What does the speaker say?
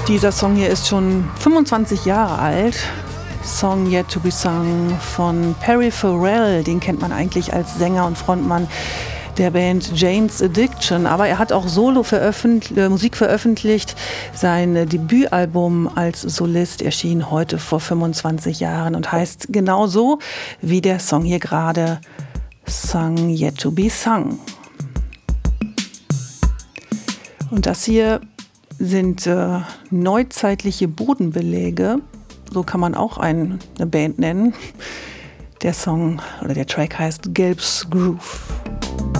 Dieser Song hier ist schon 25 Jahre alt. Song Yet to be Sung von Perry Farrell. Den kennt man eigentlich als Sänger und Frontmann der Band Jane's Addiction. Aber er hat auch Musik veröffentlicht. Sein Debütalbum als Solist erschien heute vor 25 Jahren und heißt genauso wie der Song hier gerade, Song Yet to be Sung. Und das hier sind neuzeitliche Bodenbeläge. So kann man auch eine Band nennen. Der Song oder der Track heißt Gelb's Groove.